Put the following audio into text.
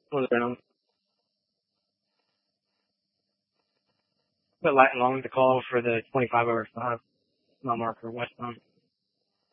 was down. But light and long to call for the 25 over 5 mile marker westbound.